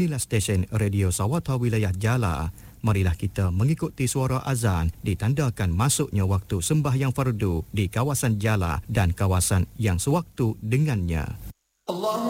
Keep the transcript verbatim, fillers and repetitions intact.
Inilah stesen Radio Sawata Wilayah Jala. Marilah kita mengikuti suara azan ditandakan masuknya waktu sembahyang fardu di kawasan Jala dan kawasan yang sewaktu dengannya. Allah